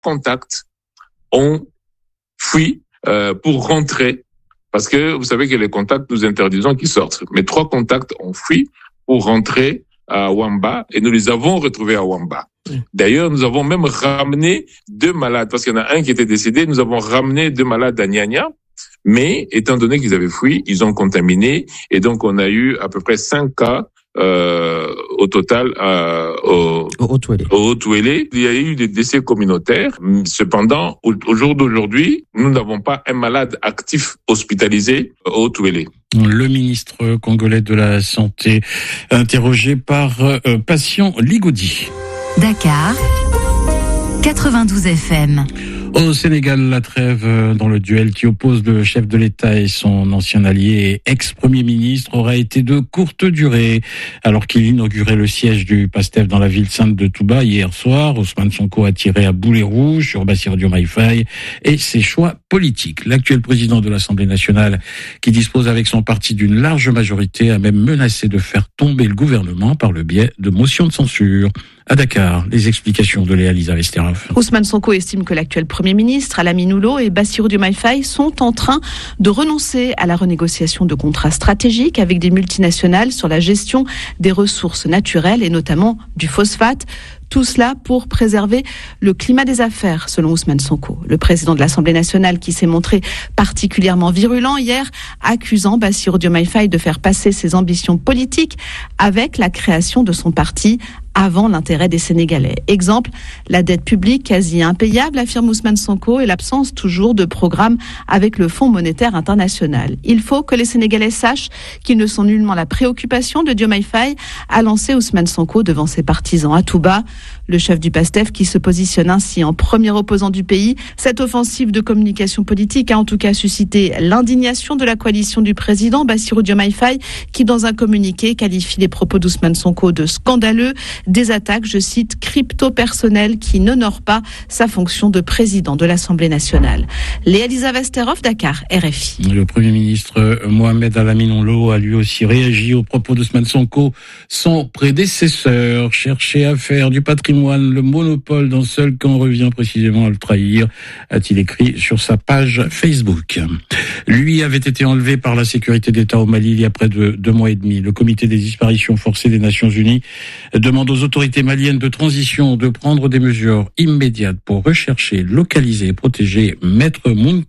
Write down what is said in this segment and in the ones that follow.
contacts ont fui pour rentrer, parce que vous savez que les contacts, nous interdisons qu'ils sortent. Mais 3 contacts ont fui pour rentrer à Wamba et nous les avons retrouvés à Wamba. D'ailleurs, nous avons même ramené 2 malades, parce qu'il y en a un qui était décédé, nous avons ramené 2 malades à Nyanya, mais étant donné qu'ils avaient fui, ils ont contaminé, et donc on a eu à peu près 5 cas au total au Haut-Ouélé. Il y a eu des décès communautaires. Cependant, au jour d'aujourd'hui, nous n'avons pas un malade actif hospitalisé au Haut-Ouélé. Le ministre congolais de la Santé, interrogé par Patient Ligoudi. Dakar, 92 FM. Au Sénégal, la trêve dans le duel qui oppose le chef de l'État et son ancien allié et ex-premier ministre aura été de courte durée. Alors qu'il inaugurait le siège du PASTEF dans la ville sainte de Touba hier soir, Ousmane Sonko a tiré à boulet rouge sur Bassirou Diomaye Faye et ses choix politiques. L'actuel président de l'Assemblée nationale, qui dispose avec son parti d'une large majorité, a même menacé de faire tomber le gouvernement par le biais de motions de censure. À Dakar, les explications de Léa Lisa Vesterhoff. Ousmane Sonko estime que l'actuel Premier ministre, Alamine Oulo et Bassirou Diomaye Faye sont en train de renoncer à la renégociation de contrats stratégiques avec des multinationales sur la gestion des ressources naturelles et notamment du phosphate. Tout cela pour préserver le climat des affaires, selon Ousmane Sonko. Le président de l'Assemblée nationale, qui s'est montré particulièrement virulent hier, accusant Bassirou Diomaye Faye de faire passer ses ambitions politiques avec la création de son parti avant l'intérêt des Sénégalais. Exemple, la dette publique quasi impayable, affirme Ousmane Sonko, et l'absence toujours de programme avec le Fonds monétaire international. Il faut que les Sénégalais sachent qu'ils ne sont nullement la préoccupation de Diomaye Faye, a lancé Ousmane Sonko devant ses partisans à Touba. Le chef du PASTEF qui se positionne ainsi en premier opposant du pays. Cette offensive de communication politique a en tout cas suscité l'indignation de la coalition du président Bassirou Diomaye Faye, qui dans un communiqué qualifie les propos d'Ousmane Sonko de scandaleux, des attaques, je cite, crypto-personnelles qui n'honorent pas sa fonction de président de l'Assemblée nationale. Léa Lisa Vesterhoff, Dakar, RFI. Le Premier ministre Mohamed Alamine Oulo a lui aussi réagi aux propos d'Ousmane Sonko. Son prédécesseur cherchait à faire du patrimoine le monopole d'un seul camp, revient précisément à le trahir, a-t-il écrit sur sa page Facebook. Lui avait été enlevé par la sécurité d'État au Mali il y a près de 2 mois et demi. Le comité des disparitions forcées des Nations Unies demande aux autorités maliennes de transition de prendre des mesures immédiates pour rechercher, localiser et protéger Maître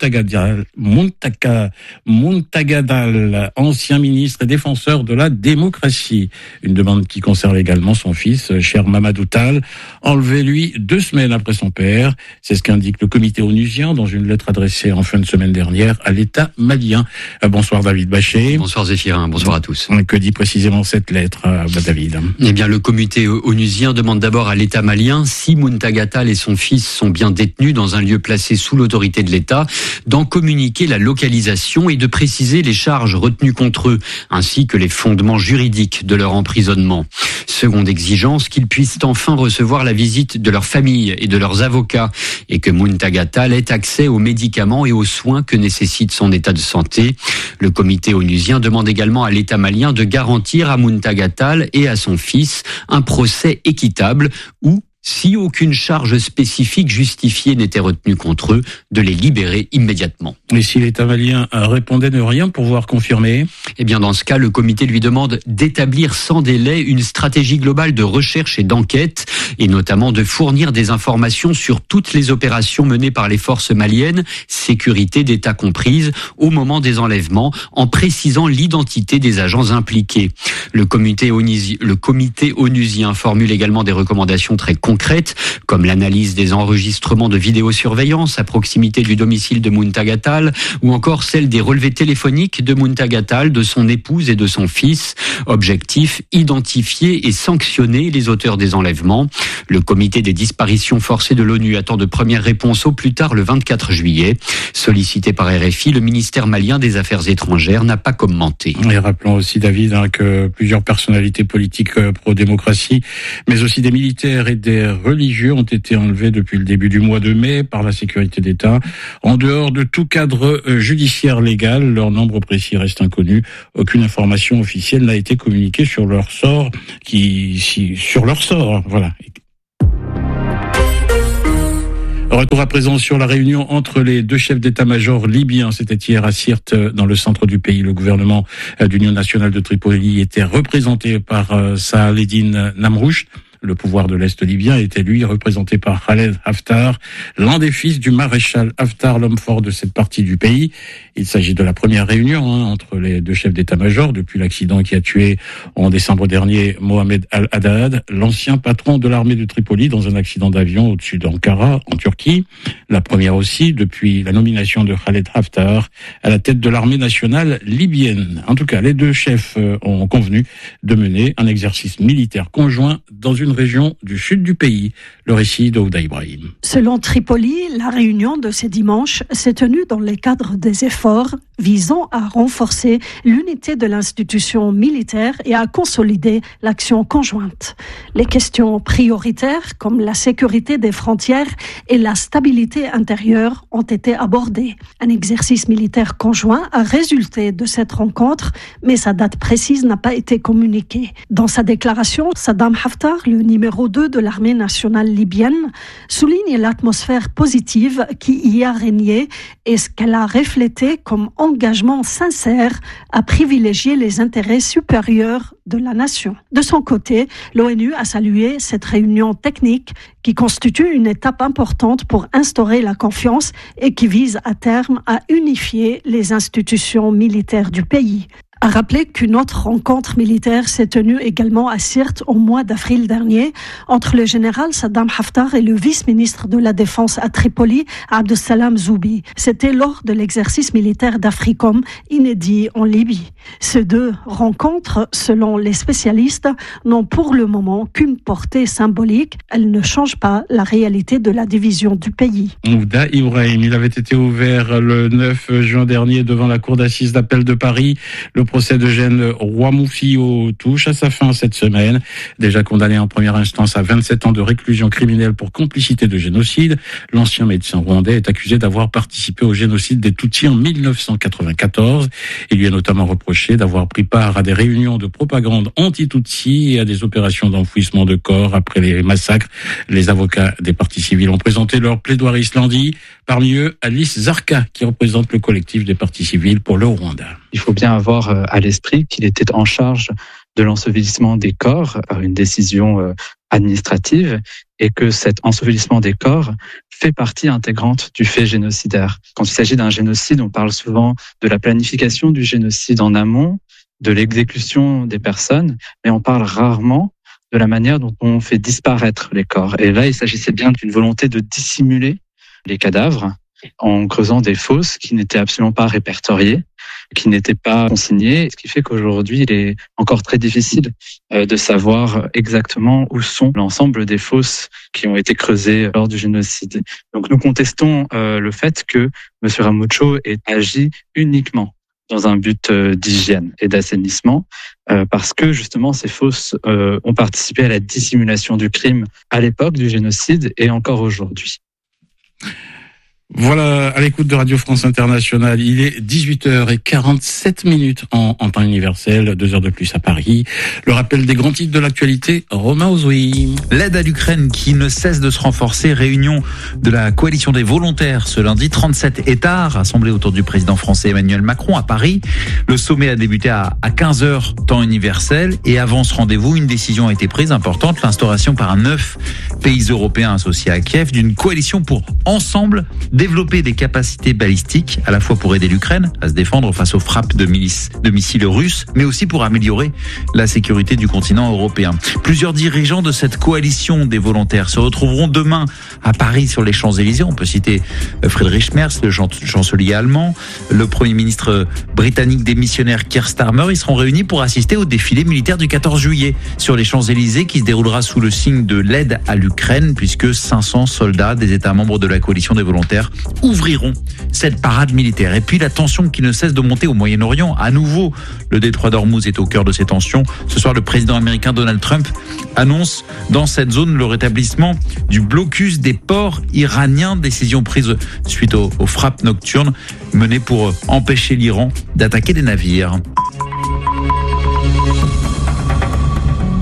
Muntagadal, ancien ministre et défenseur de la démocratie. Une demande qui concerne également son fils, cher Mamadou Tall, enlevé lui 2 semaines après son père. C'est ce qu'indique le comité onusien dans une lettre adressée en fin de semaine dernière à l'État malien. Bonsoir David Bachet. Bonsoir Zéphirin, bonsoir à tous. Que dit précisément cette lettre, David ? Eh bien, le comité onusien demande d'abord à l'État malien, si Muntagatal et son fils sont bien détenus dans un lieu placé sous l'autorité de l'État, d'en communiquer la localisation et de préciser les charges retenues contre eux, ainsi que les fondements juridiques de leur emprisonnement. Seconde exigence, qu'ils puissent enfin recevoir la visite de leur famille et de leurs avocats, et que Muntagatal ait accès aux médicaments et aux soins que nécessite son état de santé. Le comité onusien demande également à l'État malien de garantir à Muntagatal et à son fils un procès équitable où, si aucune charge spécifique justifiée n'était retenue contre eux, de les libérer immédiatement. Et si l'État malien répondait ne rien pouvoir confirmer ? Eh bien, dans ce cas, le comité lui demande d'établir sans délai une stratégie globale de recherche et d'enquête, et notamment de fournir des informations sur toutes les opérations menées par les forces maliennes, sécurité d'État comprise, au moment des enlèvements, en précisant l'identité des agents impliqués. Le comité onusien formule également des recommandations très concrètes, comme l'analyse des enregistrements de vidéosurveillance à proximité du domicile de Muntagatal, ou encore celle des relevés téléphoniques de Muntagatal, de son épouse et de son fils. Objectif, identifier et sanctionner les auteurs des enlèvements. Le comité des disparitions forcées de l'ONU attend de premières réponses au plus tard le 24 juillet. Sollicité par RFI, le ministère malien des Affaires étrangères n'a pas commenté. Et rappelons aussi, David, que plusieurs personnalités politiques pro-démocratie, mais aussi des militaires et des religieux ont été enlevés depuis le début du mois de mai par la sécurité d'État. En dehors de tout cadre judiciaire légal, leur nombre précis reste inconnu. Aucune information officielle n'a été communiquée sur leur sort, voilà. Retour à présent sur la réunion entre les deux chefs d'état-major libyens. C'était hier à Sirte, dans le centre du pays. Le gouvernement d'Union nationale de Tripoli était représenté par Saadetdine Lamrouche. Le pouvoir de l'Est libyen était, lui, représenté par Khaled Haftar, l'un des fils du maréchal Haftar, l'homme fort de cette partie du pays. Il s'agit de la première réunion entre les deux chefs d'état-major depuis l'accident qui a tué en décembre dernier Mohamed Al-Haddad, l'ancien patron de l'armée de Tripoli, dans un accident d'avion au-dessus d'Ankara, en Turquie. La première aussi depuis la nomination de Khaled Haftar à la tête de l'armée nationale libyenne. En tout cas, les deux chefs ont convenu de mener un exercice militaire conjoint dans une région du sud du pays. Le récit d'Ouda Ibrahim. Selon Tripoli, la réunion de ce dimanche s'est tenue dans le cadre des efforts visant à renforcer l'unité de l'institution militaire et à consolider l'action conjointe. Les questions prioritaires comme la sécurité des frontières et la stabilité intérieure ont été abordées. Un exercice militaire conjoint a résulté de cette rencontre, mais sa date précise n'a pas été communiquée. Dans sa déclaration, Saddam Haftar, le numéro 2 de l'armée nationale libyenne, souligne l'atmosphère positive qui y a régné et ce qu'elle a reflété comme engagement sincère à privilégier les intérêts supérieurs de la nation. De son côté, l'ONU a salué cette réunion technique qui constitue une étape importante pour instaurer la confiance et qui vise à terme à unifier les institutions militaires du pays. À rappeler qu'une autre rencontre militaire s'est tenue également à Sirte au mois d'avril dernier entre le général Saddam Haftar et le vice-ministre de la Défense à Tripoli, Abdeslam Zoubi. C'était lors de l'exercice militaire d'Africom inédit en Libye. Ces deux rencontres, selon les spécialistes, n'ont pour le moment qu'une portée symbolique. Elles ne changent pas la réalité de la division du pays. Ouda Ibrahim, il avait été ouvert le 9 juin dernier devant la cour d'assises d'appel de Paris. Le procès d'Eugène Roy-Moufio touche à sa fin cette semaine. Déjà condamné en première instance à 27 ans de réclusion criminelle pour complicité de génocide, l'ancien médecin rwandais est accusé d'avoir participé au génocide des Tutsis en 1994. Il lui est notamment reproché d'avoir pris part à des réunions de propagande anti-Tutsi et à des opérations d'enfouissement de corps après les massacres. Les avocats des partis civils ont présenté leur plaidoirie lundi. Parmi eux, Alice Zarka, qui représente le collectif des partis civils pour le Rwanda. Il faut bien avoir à l'esprit qu'il était en charge de l'ensevelissement des corps par une décision administrative et que cet ensevelissement des corps fait partie intégrante du fait génocidaire. Quand il s'agit d'un génocide, on parle souvent de la planification du génocide en amont, de l'exécution des personnes, mais on parle rarement de la manière dont on fait disparaître les corps. Et là, il s'agissait bien d'une volonté de dissimuler les cadavres en creusant des fosses qui n'étaient absolument pas répertoriées, qui n'étaient pas consignées, ce qui fait qu'aujourd'hui, il est encore très difficile de savoir exactement où sont l'ensemble des fosses qui ont été creusées lors du génocide. Donc nous contestons le fait que M. Ramucho ait agi uniquement dans un but d'hygiène et d'assainissement, parce que justement ces fosses ont participé à la dissimulation du crime à l'époque du génocide et encore aujourd'hui. Voilà, à l'écoute de Radio France Internationale, il est 18h47 en temps universel, 2 heures de plus à Paris. Le rappel des grands titres de l'actualité, Romain Ozoui. L'aide à l'Ukraine qui ne cesse de se renforcer, réunion de la coalition des volontaires ce lundi, 37 États rassemblés autour du président français Emmanuel Macron à Paris. Le sommet a débuté à 15h temps universel et avant ce rendez-vous, une décision a été prise importante, l'instauration par 9 pays européens associés à Kiev d'une coalition pour ensemble développer des capacités balistiques, à la fois pour aider l'Ukraine à se défendre face aux frappes de missiles russes, mais aussi pour améliorer la sécurité du continent européen. Plusieurs dirigeants de cette coalition des volontaires se retrouveront demain à Paris sur les Champs-Élysées. On peut citer Friedrich Merz, le chancelier allemand, le Premier ministre britannique démissionnaire Keir Starmer. Ils seront réunis pour assister au défilé militaire du 14 juillet sur les Champs-Élysées qui se déroulera sous le signe de l'aide à l'Ukraine, puisque 500 soldats des États membres de la coalition des volontaires ouvriront cette parade militaire. Et puis la tension qui ne cesse de monter au Moyen-Orient. À nouveau, le détroit d'Ormuz est au cœur de ces tensions. Ce soir, le président américain Donald Trump annonce dans cette zone le rétablissement du blocus des ports iraniens, décision prise suite aux frappes nocturnes menées pour empêcher l'Iran d'attaquer des navires.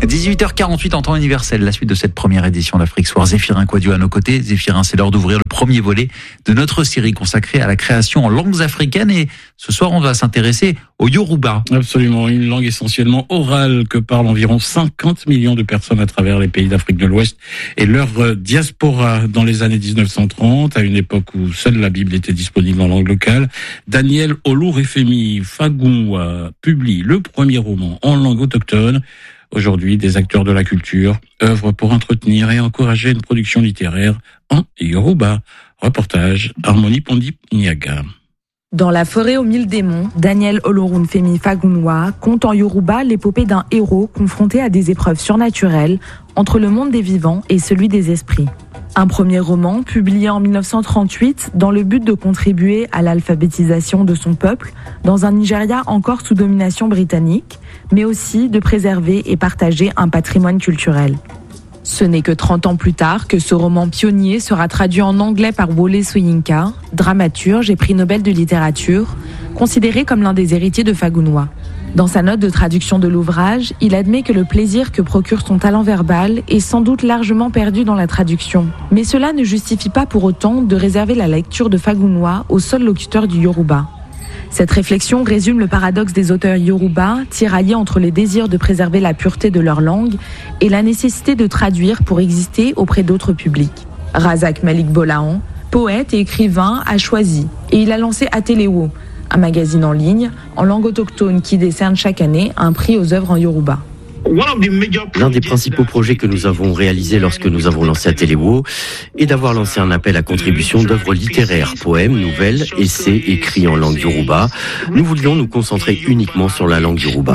18h48 en temps universel, la suite de cette première édition d'Afrique Soir. Zéphirin Quadio à nos côtés. Zéphirin, c'est l'heure d'ouvrir le premier volet de notre série consacrée à la création en langues africaines. Et ce soir, on va s'intéresser au Yoruba. Absolument, une langue essentiellement orale que parlent environ 50 millions de personnes à travers les pays d'Afrique de l'Ouest et leur diaspora. Dans les années 1930, à une époque où seule la Bible était disponible en langue locale, Daniel Olurefemi Fagunwa publie le premier roman en langue autochtone. Aujourd'hui, des acteurs de la culture œuvrent pour entretenir et encourager une production littéraire en Yoruba. Reportage Harmonie Pondip-Niaga. Dans la forêt aux 1000 démons, Daniel Olorunfemi Fagunwa conte en Yoruba l'épopée d'un héros confronté à des épreuves surnaturelles entre le monde des vivants et celui des esprits. Un premier roman publié en 1938 dans le but de contribuer à l'alphabétisation de son peuple dans un Nigeria encore sous domination britannique, mais aussi de préserver et partager un patrimoine culturel. Ce n'est que 30 ans plus tard que ce roman pionnier sera traduit en anglais par Wole Soyinka, dramaturge et prix Nobel de littérature, considéré comme l'un des héritiers de Fagunwa. Dans sa note de traduction de l'ouvrage, il admet que le plaisir que procure son talent verbal est sans doute largement perdu dans la traduction. Mais cela ne justifie pas pour autant de réserver la lecture de Fagunwa aux seuls locuteurs du Yoruba. Cette réflexion résume le paradoxe des auteurs Yoruba, tiraillés entre les désirs de préserver la pureté de leur langue et la nécessité de traduire pour exister auprès d'autres publics. Razak Malik Bolahan, poète et écrivain, a choisi et il a lancé Atelewo, un magazine en ligne en langue autochtone qui décerne chaque année un prix aux œuvres en Yoruba. L'un des principaux projets que nous avons réalisés lorsque nous avons lancé Atelewo est d'avoir lancé un appel à contribution d'œuvres littéraires, poèmes, nouvelles, essais écrits en langue Yoruba. Nous voulions nous concentrer uniquement sur la langue Yoruba.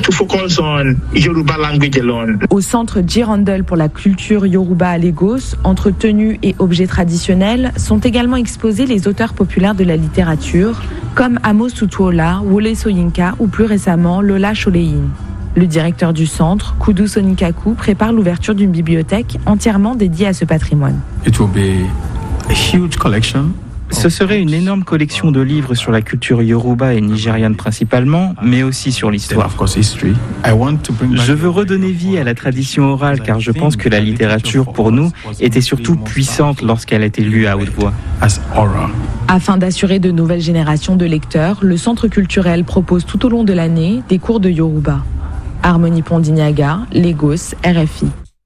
Au centre Girandol pour la culture Yoruba à Lagos, entre tenues et objets traditionnels, sont également exposés les auteurs populaires de la littérature, comme Amos Tutuola, Wole Soyinka ou plus récemment Lola Sholeyin. Le directeur du centre, Kudu Sonikaku, prépare l'ouverture d'une bibliothèque entièrement dédiée à ce patrimoine. Ce serait une énorme collection de livres sur la culture yoruba et nigériane principalement, mais aussi sur l'histoire. Je veux redonner vie à la tradition orale car je pense que la littérature, pour nous, était surtout puissante lorsqu'elle était lue à haute voix. Afin d'assurer de nouvelles générations de lecteurs, le centre culturel propose tout au long de l'année des cours de Yoruba. Harmonie Pondip-Niaga, Lagos, RFI.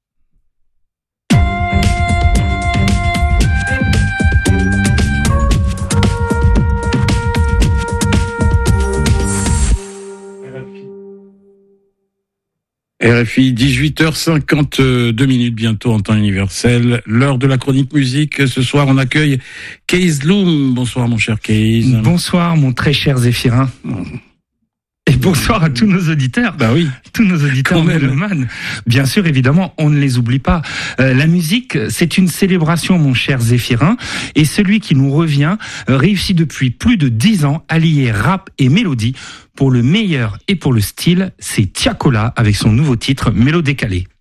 RFI, 18h52 bientôt en temps universel. L'heure de la chronique musique. Ce soir, on accueille Keïs Loum. Bonsoir, mon cher Keïs. Bonsoir, mon très cher Zéphirin. Et bonsoir à tous nos auditeurs. Bah oui. Tous nos auditeurs mélomanes. Bien sûr, évidemment, on ne les oublie pas. La musique, c'est une célébration, mon cher Zéphirin. Et celui qui nous revient réussit depuis plus de 10 ans à lier rap et mélodie. Pour le meilleur et pour le style, c'est Tiakola avec son nouveau titre Mélo décalé.